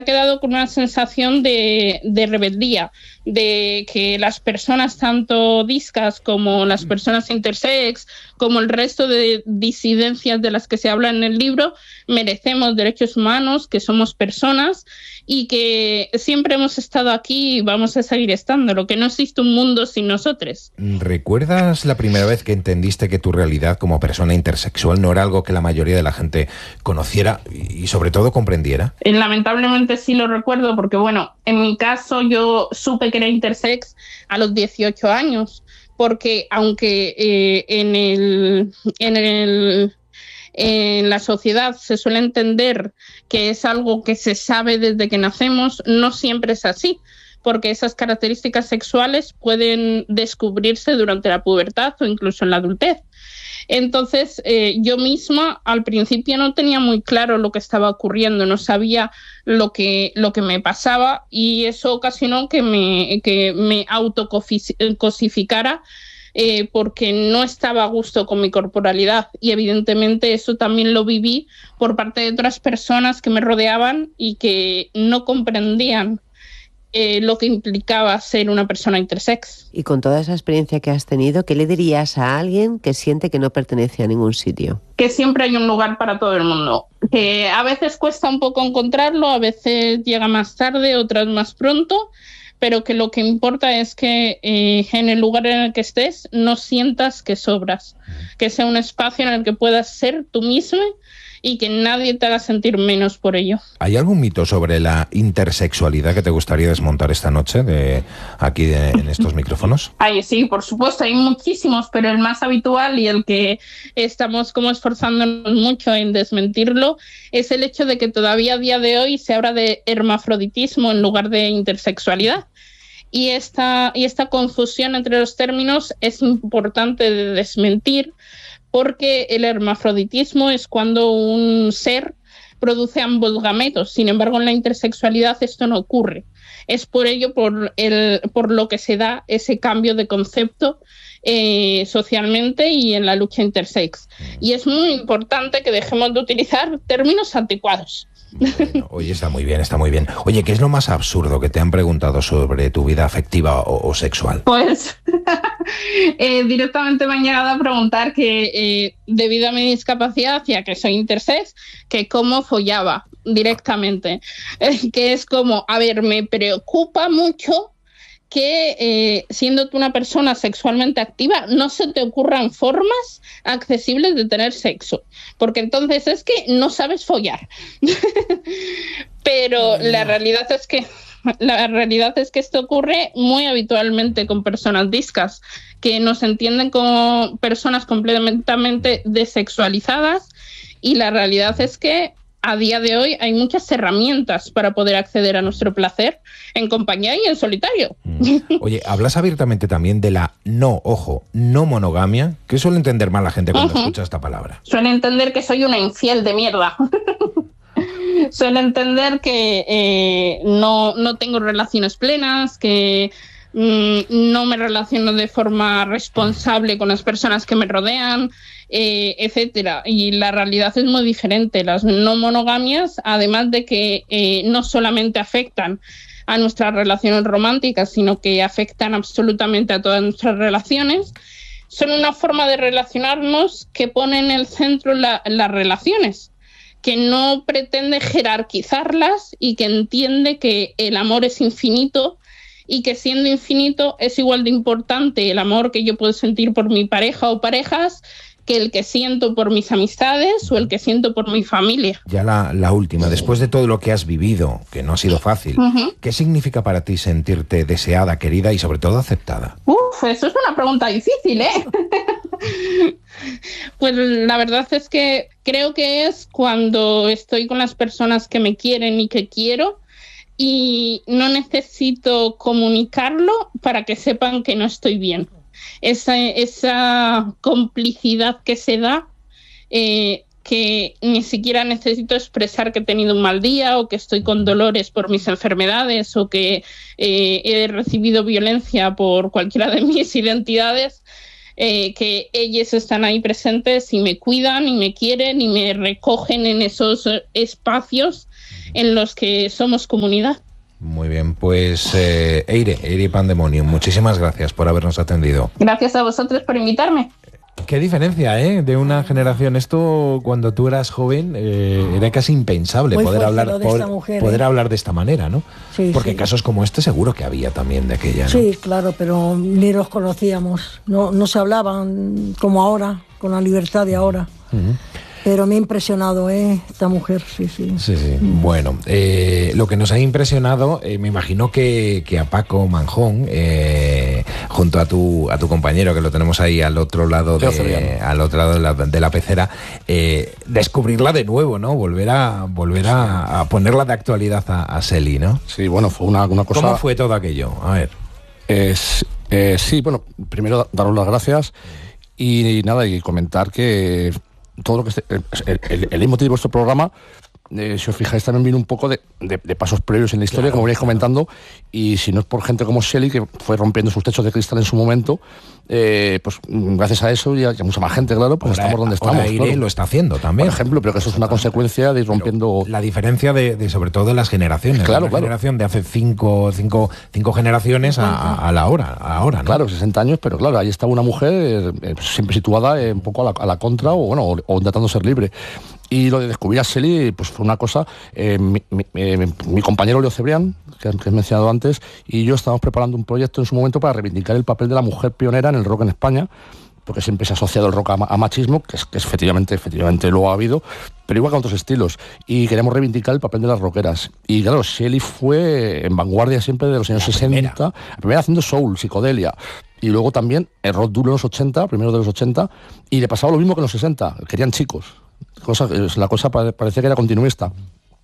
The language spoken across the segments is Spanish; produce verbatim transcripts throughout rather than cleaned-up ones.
quedado con una sensación de, de rebeldía, de que las personas, tanto discas como las personas intersex, como el resto de disidencias de las que se habla en el libro, merecemos derechos humanos, que somos personas y que siempre hemos estado aquí y vamos a seguir estándolo, que no existe un mundo sin nosotros. ¿Recuerdas la primera vez que entendiste que tu realidad como persona intersexual no era algo que la mayoría de la gente conociera y sobre todo comprendiera? Lamentablemente sí lo recuerdo porque, bueno, en mi caso yo supe que era intersex a los dieciocho años, porque aunque eh, en el... En el en la sociedad se suele entender que es algo que se sabe desde que nacemos, no siempre es así, porque esas características sexuales pueden descubrirse durante la pubertad o incluso en la adultez. Entonces, eh, yo misma al principio no tenía muy claro lo que estaba ocurriendo, no sabía lo que, lo que me pasaba y eso ocasionó que me, que me autocosificara Eh, porque no estaba a gusto con mi corporalidad y evidentemente eso también lo viví por parte de otras personas que me rodeaban y que no comprendían eh, lo que implicaba ser una persona intersex. Y con toda esa experiencia que has tenido, ¿qué le dirías a alguien que siente que no pertenece a ningún sitio? Que siempre hay un lugar para todo el mundo, que a veces cuesta un poco encontrarlo, a veces llega más tarde, otras más pronto, pero que lo que importa es que eh, en el lugar en el que estés no sientas que sobras, que sea un espacio en el que puedas ser tú mismo y que nadie te haga sentir menos por ello. ¿Hay algún mito sobre la intersexualidad que te gustaría desmontar esta noche de aquí de, en estos micrófonos? Ay, sí, por supuesto, hay muchísimos, pero el más habitual y el que estamos como esforzándonos mucho en desmentirlo es el hecho de que todavía a día de hoy se habla de hermafroditismo en lugar de intersexualidad. Y esta, y esta confusión entre los términos es importante de desmentir porque el hermafroditismo es cuando un ser produce ambos gametos. Sin embargo, en la intersexualidad esto no ocurre. Es por ello por, el, por lo que se da ese cambio de concepto eh, socialmente y en la lucha intersex. Y es muy importante que dejemos de utilizar términos anticuados. Bueno, oye, está muy bien, está muy bien. Oye, ¿qué es lo más absurdo que te han preguntado sobre tu vida afectiva o, o sexual? Pues eh, directamente me han llegado a preguntar que eh, debido a mi discapacidad, ya que soy intersex, que cómo follaba directamente. Eh, que es como, a ver, me preocupa mucho que eh, siendo tú una persona sexualmente activa no se te ocurran formas accesibles de tener sexo, porque entonces es que no sabes follar. Pero la realidad es que la realidad es que esto ocurre muy habitualmente con personas discas, que nos entienden como personas completamente desexualizadas, y la realidad es que a día de hoy hay muchas herramientas para poder acceder a nuestro placer en compañía y en solitario. Mm. Oye, hablas abiertamente también de la no, ojo, no monogamia. ¿Qué suele entender mal la gente cuando uh-huh. escucha esta palabra? Suele entender que soy una infiel de mierda. Suele entender que eh, no, no tengo relaciones plenas, que mm, no me relaciono de forma responsable con las personas que me rodean, Eh, etcétera. Y la realidad es muy diferente. Las no monogamias, además de que eh, no solamente afectan a nuestras relaciones románticas, sino que afectan absolutamente a todas nuestras relaciones, son una forma de relacionarnos que pone en el centro la, las relaciones, que no pretende jerarquizarlas y que entiende que el amor es infinito y que siendo infinito es igual de importante el amor que yo puedo sentir por mi pareja o parejas que el que siento por mis amistades o el que siento por mi familia. Ya la, la última, después de todo lo que has vivido, que no ha sido fácil, uh-huh. ¿qué significa para ti sentirte deseada, querida y sobre todo aceptada? Uf, eso es una pregunta difícil, ¿eh? Pues la verdad es que creo que es cuando estoy con las personas que me quieren y que quiero y no necesito comunicarlo para que sepan que no estoy bien. Esa, esa complicidad que se da, eh, que ni siquiera necesito expresar que he tenido un mal día o que estoy con dolores por mis enfermedades o que eh, he recibido violencia por cualquiera de mis identidades, eh, que ellos están ahí presentes y me cuidan y me quieren y me recogen en esos espacios en los que somos comunidad. Muy bien, pues eh, Eire, Eire Pandemonium, muchísimas gracias por habernos atendido. Gracias a vosotros por invitarme. Qué diferencia, ¿eh? De una generación. Esto, cuando tú eras joven, eh, era casi impensable Muy poder hablar, de poder, mujer, poder ¿eh? hablar de esta manera, ¿no? Sí, Porque sí. casos como este seguro que había también de aquella, ¿no? Sí, claro, pero ni los conocíamos. No, no se hablaban como ahora, con la libertad de ahora. Uh-huh. Pero me ha impresionado, ¿eh? Esta mujer, sí, sí. Sí, sí. Bueno, eh, lo que nos ha impresionado, eh, me imagino que, que a Paco Manjón, eh, junto a tu a tu compañero, que lo tenemos ahí al otro lado de, al otro lado de la, de la pecera, eh, descubrirla de nuevo, ¿no? Volver a volver a, a ponerla de actualidad a, a Sely, ¿no? Sí, bueno, fue una, una cosa... ¿Cómo fue todo aquello? A ver. Eh, eh, sí, bueno, primero daros las gracias y, y nada, y comentar que... todo lo que este, el, el, el motivo de vuestro programa, eh, si os fijáis, también viene un poco de, de, de pasos previos en la historia, claro, como veníais comentando, y si no es por gente como Sely, que fue rompiendo sus techos de cristal en su momento, eh, pues gracias a eso y a, y a mucha más gente, claro, pues ahora, estamos donde estamos. Aire claro. lo está haciendo también. Por ejemplo, pero que eso es una consecuencia de ir rompiendo... Pero la diferencia de, de, sobre todo, de las generaciones. Claro, la claro. generación de hace cinco, cinco, cinco generaciones a, a la hora, ahora, ¿no? Claro, sesenta años, pero claro, ahí estaba una mujer eh, siempre situada eh, un poco a la, a la contra o, bueno, o, o intentando ser libre. Y lo de descubrir a Sely, pues fue una cosa... Eh, mi, mi, eh, mi compañero Leo Cebrián, que, que he mencionado antes, y yo estábamos preparando un proyecto en su momento para reivindicar el papel de la mujer pionera en el rock en España, porque siempre se ha asociado el rock a, a machismo, que es que es, efectivamente, efectivamente lo ha habido, pero igual que otros estilos, y queremos reivindicar el papel de las rockeras. Y claro, Sely fue en vanguardia siempre de los años la sesenta, primera. la primera haciendo soul, psicodelia, y luego también el rock duro en los ochenta, primero de los ochenta, y le pasaba lo mismo que en los sesenta, querían chicos. Cosa, la cosa parecía que era continuista.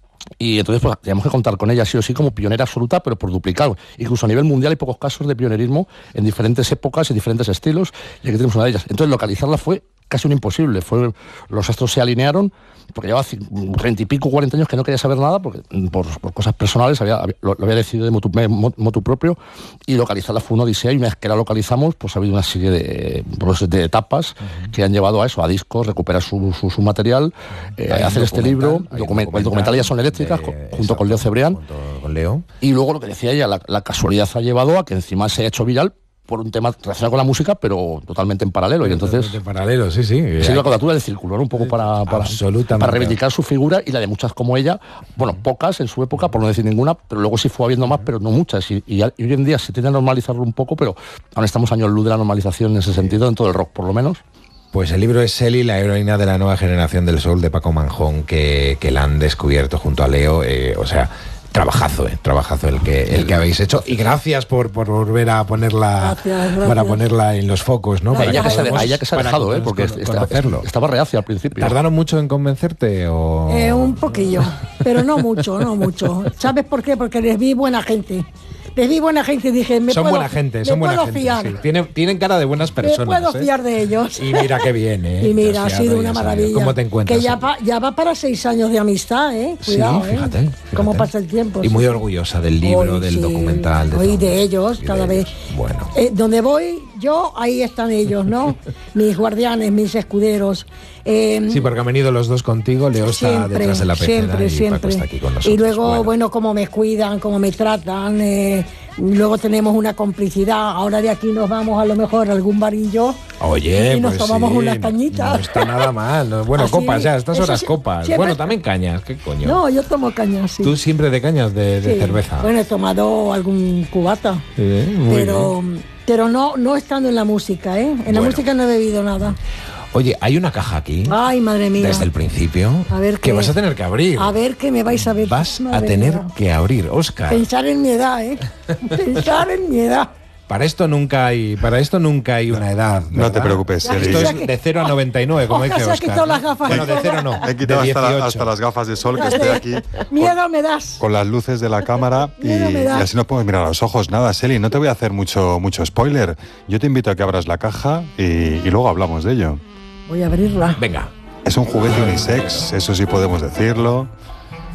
Y entonces pues teníamos que contar con ella sí o sí como pionera absoluta, pero por duplicado. Incluso a nivel mundial hay pocos casos de pionerismo en diferentes épocas y diferentes estilos, y aquí tenemos una de ellas. Entonces localizarla fue casi un imposible. Fue, los astros se alinearon, porque llevaba treinta y pico, cuarenta años que no quería saber nada, porque por, por cosas personales había, lo, lo había decidido de motu, motu propio, y localizarla fue una odisea, y una vez que la localizamos, pues ha habido una serie de, pues, de etapas uh-huh. que han llevado a eso, a discos, recuperar su, su, su material, eh, hacer este libro, documental, documental, el documental Ya son eléctricas, de, con, junto exacto, con Leo Cebrián, con Leo. Y luego lo que decía ella, la, la casualidad ha llevado a que encima se haya hecho viral por un tema relacionado con la música, pero totalmente en paralelo. Y entonces, en paralelo, sí, sí. Es la cuadratura del círculo, ¿no? Un poco para, para, para reivindicar su figura y la de muchas como ella. Bueno, pocas en su época, por no decir ninguna, pero luego sí fue habiendo más, pero no muchas. Y, y, y hoy en día se tiende a normalizarlo un poco, pero aún estamos años luz de la normalización en ese sentido, en todo el rock, por lo menos. Pues el libro es Sely, la heroína de la nueva generación del soul, de Paco Manjón, que, que la han descubierto junto a Leo. Eh, o sea... Trabajazo, eh, trabajazo el que el que habéis hecho, y gracias por, por volver a ponerla gracias, gracias. para ponerla en los focos, ¿no? A ella que, que, que se ha dejado, eh, porque con, estaba, estaba reacia al principio. ¿Tardaron mucho en convencerte o...? Eh, un poquillo, pero no mucho, no mucho. ¿Sabes por qué? Porque les vi buena gente. Les vi buena gente y dije, me son puedo, buena gente, son buena gente. Fiar. Sí. Tienen, tienen cara de buenas personas. Me puedo ¿eh? fiar de ellos. Y mira qué bien, ¿eh? Y mira, ha sido una maravilla. ¿Cómo te encuentras? Que ya, pa, ya va para seis años de amistad, ¿eh? Cuidado, sí, fíjate, ¿eh? fíjate. Cómo pasa el tiempo. Y sí. muy orgullosa del libro, Hoy, del sí. documental. De Hoy todo. de ellos, y cada de vez. Ellos. Bueno. Eh, donde voy yo, ahí están ellos, ¿no? Mis guardianes, mis escuderos. Eh, sí, porque han venido los dos contigo. Leo está siempre, detrás de la pecera siempre, y siempre. Paco está aquí con nosotros. Y luego, bueno, bueno cómo me cuidan, cómo me tratan. Eh, luego tenemos una complicidad. Ahora de aquí nos vamos a lo mejor a algún barillo. Oye, y nos pues tomamos sí, unas cañitas. No está nada mal. No, bueno, Así, copas ya, a estas horas sí, copas. siempre, bueno, también cañas, ¿qué coño? No, yo tomo cañas, sí. Tú siempre de cañas de, de sí. cerveza. Bueno, he tomado algún cubata. Sí, muy pero bien. pero no, no estando en la música, ¿eh? En bueno. la música no he bebido nada. Oye, hay una caja aquí. Ay, madre mía. Desde el principio. A ver que qué, vas a tener que abrir. A ver qué me vais a ver. Vas madre a tener mía. que abrir, Óscar. Pensar en mi edad, ¿eh? Pensar en mi edad. Para esto nunca hay, para esto nunca hay una edad. ¿verdad? No te preocupes, Sely. Esto es de cero a noventa y nueve, como dice Óscar. Quitado las gafas. Bueno, de cero no. He quitado hasta, hasta las gafas de sol, que estoy aquí. Miedo con, me das. Con las luces de la cámara y, y así nos podemos mirar a los ojos. Nada, Sely, no te voy a hacer mucho, mucho spoiler. Yo te invito a que abras la caja y, y luego hablamos de ello. Voy a abrirla. Venga. Es un juguete unisex, eso sí podemos decirlo.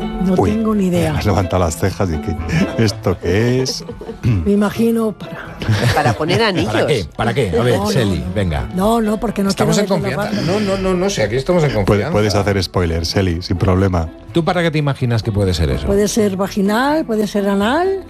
No Uy, tengo ni idea. Has levantado las cejas y que ¿esto qué es? Me imagino para... Para poner anillos. ¿Para qué? ¿Para qué? A ver, No, no, Seli, no. venga. No, no, porque no Estamos en quiero meter la confianza. pata. No, no, no, no sé, aquí estamos en Puedes, confianza. puedes hacer spoiler, Seli, sin problema. ¿Tú para qué te imaginas que puede ser eso? Puede ser vaginal, puede ser anal.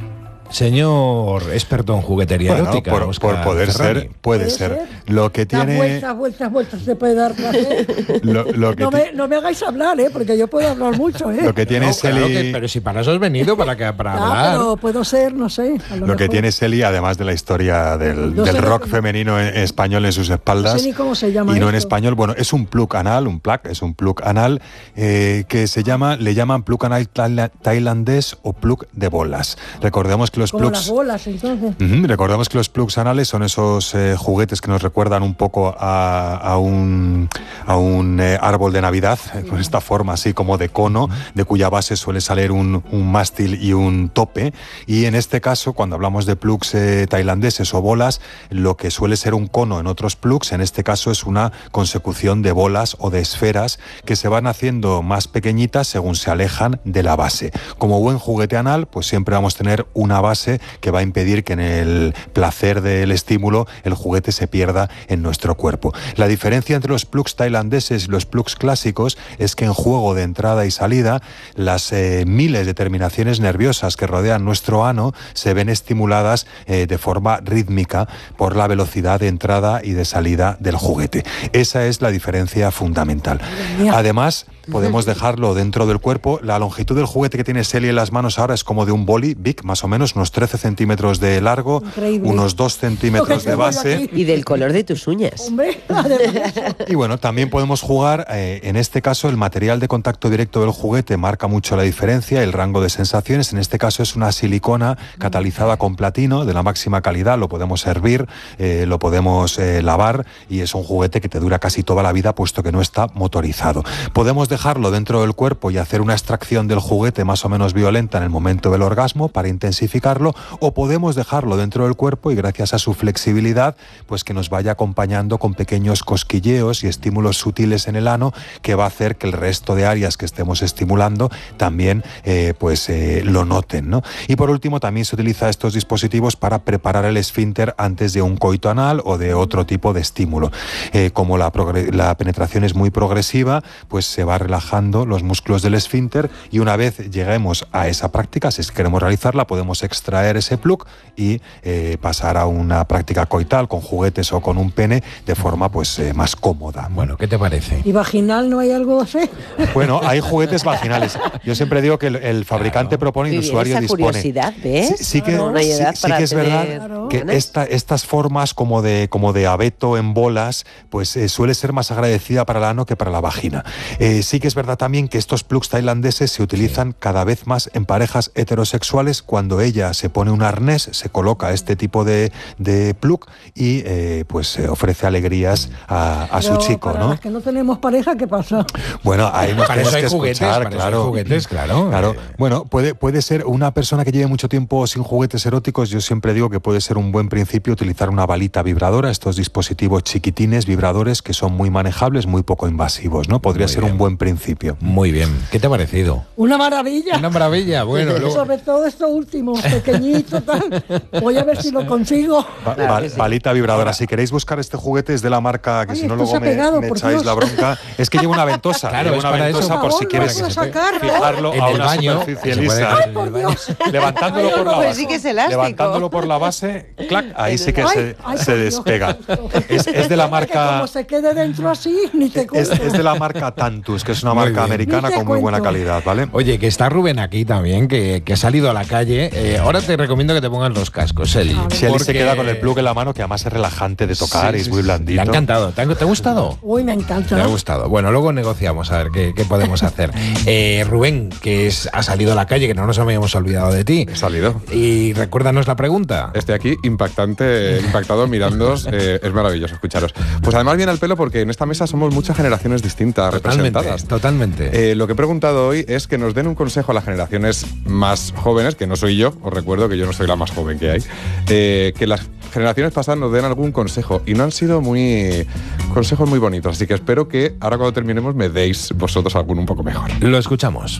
Señor experto en juguetería Bueno, erótica, por, Óscar por poder Ferrari. ser, puede Puede ser. ser. Lo que Das tiene... vueltas, vueltas, vueltas, se puede dar placer. Lo, lo que No ti- me, no me hagáis hablar, ¿eh? Porque yo puedo hablar mucho, ¿eh? lo que tiene No, claro Seli... que- pero si para eso has venido, para, que, para Ah, hablar. pero puedo ser, no sé. a Lo mejor. que tiene Seli, además de la historia del, No del sé lo rock que- femenino en español en sus espaldas, No sé ni cómo se llama y no en esto. español, bueno, es un plug anal, un plug, es un plug anal eh, que se llama, le llaman plug anal taila- tailandés o plug de bolas. Recordemos que los Como plugs... las bolas, entonces. Ujú, recordemos que los plugs anales son esos eh, juguetes que nos recuerdan un poco a, a un, a un eh, árbol de Navidad, eh, con esta forma así como de cono, de cuya base suele salir un, un mástil y un tope. Y en este caso, cuando hablamos de plugs eh, tailandeses o bolas, lo que suele ser un cono en otros plugs, en este caso es una consecución de bolas o de esferas que se van haciendo más pequeñitas según se alejan de la base. Como buen juguete anal, pues siempre vamos a tener una base que va a impedir que en el placer del estímulo el juguete se pierda en nuestro cuerpo. La diferencia entre los plugs tailandeses y los plugs clásicos es que en juego de entrada y salida las eh, miles de terminaciones nerviosas que rodean nuestro ano se ven estimuladas eh, de forma rítmica por la velocidad de entrada y de salida del juguete. Esa es la diferencia fundamental. Además, podemos dejarlo dentro del cuerpo. La longitud del juguete que tiene Seli en las manos ahora es como de un boli big, más o menos, unos trece centímetros de largo, Increíble. unos dos centímetros Lo que de tengo yo base. aquí. Y del color de tus uñas. Hombre, además, Y bueno, también podemos jugar, eh, en este caso el material de contacto directo del juguete marca mucho la diferencia, el rango de sensaciones. En este caso es una silicona catalizada con platino de la máxima calidad, lo podemos hervir, eh, lo podemos eh, lavar y es un juguete que te dura casi toda la vida puesto que no está motorizado. Podemos dejarlo dentro del cuerpo y hacer una extracción del juguete más o menos violenta en el momento del orgasmo para intensificarlo, o podemos dejarlo dentro del cuerpo y gracias a su flexibilidad pues que nos vaya acompañando con pequeños cosquilleos y estímulos sutiles en el ano que va a hacer que el resto de áreas que estemos estimulando también eh, pues eh, lo noten, ¿no? Y por último también se utiliza estos dispositivos para preparar el esfínter antes de un coito anal o de otro tipo de estímulo. Eh, como la, la penetración es muy progresiva, pues se va relajando los músculos del esfínter y una vez lleguemos a esa práctica, si queremos realizarla, podemos extraer ese plug y eh, pasar a una práctica coital con juguetes o con un pene de forma pues eh, más cómoda. Bueno, ¿qué te parece? ¿y vaginal no hay algo así? Bueno, hay juguetes vaginales. Yo siempre digo que el, el fabricante propone y el Muy bien, usuario esa dispone. curiosidad, ¿ves? Sí, sí que, No hay sí- edad sí para que es tener verdad Claro. que esta, estas formas como de, como de abeto en bolas, pues eh, suele ser más agradecida para el ano que para la vagina. Eh, sí que es verdad también que estos plugs tailandeses se utilizan cada vez más en parejas heterosexuales. Cuando ella se pone un arnés, se coloca este tipo de, de plug y eh, pues eh, ofrece alegrías a, a su Pero chico, para ¿no? las que no tenemos pareja, ¿qué pasa? Bueno, ahí nos Para tienes eso hay que juguetes, escuchar, para eso hay claro. juguetes, claro. Claro. Eh, Bueno, puede, puede ser una persona que lleve mucho tiempo sin juguetes eróticos. Yo siempre digo que puede ser un buen principio utilizar una balita vibradora, estos dispositivos chiquitines, vibradores, que son muy manejables, muy poco invasivos, ¿no? Podría Muy ser bien. un buen principio. Muy bien. ¿Qué te ha parecido? Una maravilla. Una maravilla, bueno. luego- Sobre todo esto último, pequeñito, tal. Voy a ver si lo consigo. Ba- Claro ba- que sí. Balita vibradora. Si queréis buscar este juguete es de la marca que Ay, si no esto se luego ha me, pegado, me por echáis Dios. la bronca. Es que lleva una ventosa. Claro, lleva es una para ventosa eso. por si Por quieres favor, lo vas a sacar, ¿no? fijarlo En a el una baño, superficie se puede lisa. dejar en el baño. Levantándolo por la Pues base. sí que es elástico. Levantándolo por la base, clac, ahí sí que Ay, se, ay, se por Dios. despega. Es, es de la Que marca. como se quede dentro así, ni te Es, cuento. es de la marca Tantus, que es una Muy marca bien. americana Ni te con muy buena cuento. calidad, ¿vale? Oye, que está Rubén aquí también, que, que ha salido a la calle. Eh, ahora te recomiendo que te pongas los cascos, Eli. Si Eli se porque- queda con el plug en la mano, que además es relajante de tocar Sí, y es sí, muy sí. blandito. Le ha encantado. ¿Te ha, te ha gustado? Uy, me encanta. Me ha gustado. Bueno, luego negociamos a ver qué, qué podemos hacer. Eh, Rubén, que es, ha salido a la calle, que no nos habíamos olvidado de ti. He salido. Y recuérdanos la pregunta. Estoy aquí impactante, impactado mirándoos. Eh, es maravilloso escucharos. Pues además viene al pelo porque en esta mesa somos muchas generaciones distintas Totalmente, representadas. totalmente. Eh, lo que he preguntado hoy es que nos den un consejo a las generaciones más jóvenes, que no soy yo, os recuerdo que yo no soy la más joven que hay, eh, que las generaciones pasadas nos den algún consejo y no han sido muy consejos muy bonitos, así que espero que ahora cuando terminemos me deis vosotros alguno un poco mejor. Lo escuchamos.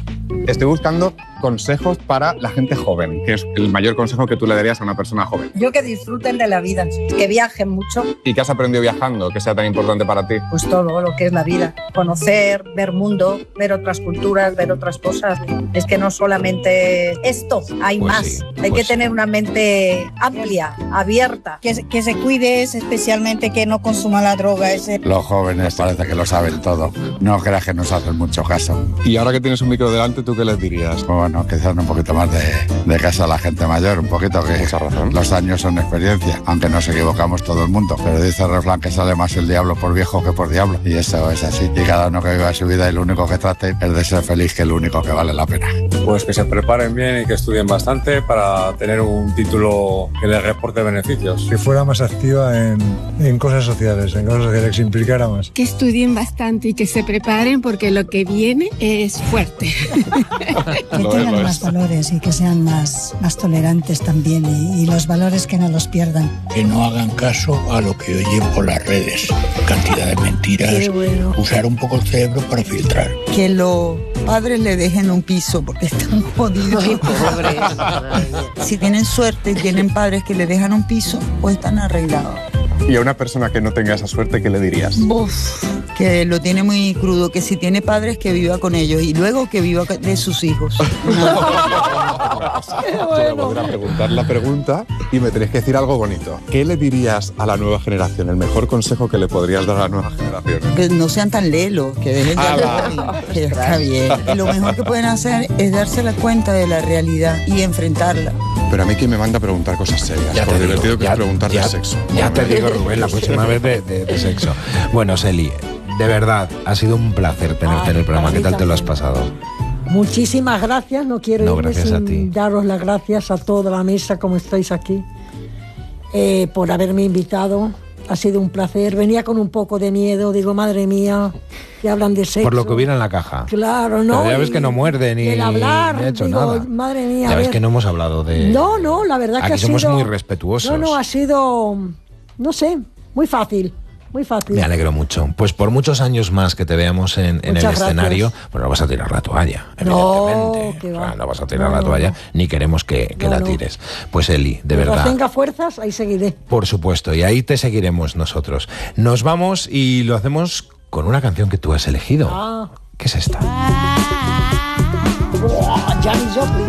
Estoy buscando consejos para la gente joven, que es el mayor consejo que tú le darías a una persona joven. Yo que disfruten de la vida, que viajen mucho. ¿Y qué has aprendido viajando que sea tan importante para ti? Pues todo lo que es la vida. Conocer, ver mundo, ver otras culturas, ver otras cosas. Es que no solamente esto, hay Pues más. sí, hay pues que tener una mente amplia, abierta. Que, se- que se cuide, especialmente que no consuma la droga. Ese. Los jóvenes parece que lo saben todo. No creas que nos hacen mucho caso. Y ahora que tienes un micro delante, ¿tú qué les dirías? Bueno, quizás un poquito más de, de caso a la gente mayor, un poquito que Mucha razón. los años son experiencia, aunque nos equivocamos todo el mundo. Pero dice el refrán que sale más el diablo por viejo que por diablo. Y eso es así. Y cada uno que viva su vida y lo único que trate es de ser feliz, que es lo único que vale la pena. Pues que se preparen bien y que estudien bastante para tener un título que les reporte beneficios. Que fuera más activa en, en cosas sociales, en cosas sociales, que se implicara más. Que estudien bastante y que se preparen porque lo que viene es fuerte. Que tengan más valores y que sean más, más tolerantes también y, y los valores que no los pierdan. Que no hagan caso a lo que oyen por las redes. Cantidad de mentiras. Qué bueno. Usar un poco el cerebro para filtrar. Que los padres le dejen un piso porque están jodidos. Ay, pobre. Si tienen suerte y tienen padres que le dejan un piso, pues están arreglados. Y a una persona que no tenga esa suerte, ¿qué le dirías? Uf, que lo tiene muy crudo, que si tiene padres que viva con ellos y luego que viva de sus hijos. Yo me podría preguntar la pregunta y me tenéis que decir algo bonito. ¿Qué le dirías a la nueva generación? El mejor consejo que le podrías dar a la nueva generación. Que no sean tan lelos, que dejen de Ah, hablar, que está bien. Y lo mejor que pueden hacer es darse la cuenta de la realidad y enfrentarla. Pero a mí que me manda a preguntar cosas serias, Ya por te digo, divertido que ya- es preguntar ya- de sexo. Ya te digo, Rubén, la próxima vez de, de- de sexo. Bueno, Seli, de verdad, ha sido un placer tenerte Ay, en el programa. para ¿Qué mí tal te lo has también. pasado? Muchísimas gracias, no quiero No, irme gracias a sin ti. daros las gracias a toda la mesa como estáis aquí, eh, por haberme invitado. Ha sido un placer. Venía con un poco de miedo, digo, madre mía, que hablan de sexo. Por lo que hubiera en la caja. Claro, ¿no? Pero ya ves Y que no muerde ni, el hablar, ni ha hecho digo, nada. madre mía. Ya a ves ver. que no hemos hablado de... No, no, la verdad que Aquí ha somos sido... muy respetuosos. No, no, ha sido, no sé, muy fácil, muy fácil. Me alegro mucho. Pues por muchos años más que te veamos en, en el Muchas escenario, gracias. pues no vas a tirar la toalla, No, evidentemente. que O va. sea, no vas a tirar No, la no, toalla, no. ni queremos que, que No, la no. tires. Pues Eli, de Mientras verdad. tenga fuerzas, ahí seguiré. Por supuesto, y ahí te seguiremos nosotros. Nos vamos y lo hacemos con una canción que tú has elegido. Ah. ¿Qué es esta? Oh, Janis Joplin.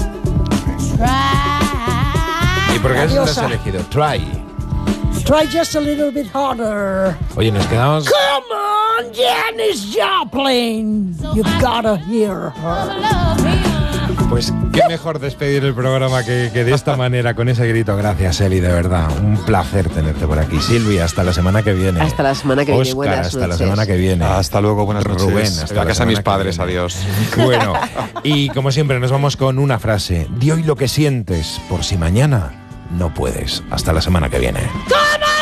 ¿Y por qué la has Grandiosa. elegido? Try. Try just a little bit harder. Oye, nos quedamos... Come on, Janis Joplin. You gotta hear her. Pues qué mejor despedir el programa que, que de esta manera, con ese grito. Gracias, Eli, de verdad. Un placer tenerte por aquí. Silvia, hasta la semana que viene. Hasta la semana que viene. Óscar, Buenas hasta la noches. semana que viene. Hasta luego, buenas noches. Rubén, hasta Hasta la casa de mis semana que padres, viene. adiós. Bueno, y como siempre nos vamos con una frase. Di hoy lo que sientes, por si mañana no puedes. Hasta la semana que viene.